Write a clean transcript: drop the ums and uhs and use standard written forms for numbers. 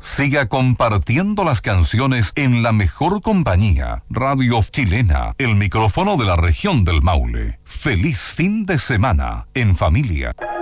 Siga compartiendo las canciones en la mejor compañía. Radio Chilena, el micrófono de la región del Maule. Feliz fin de semana en familia.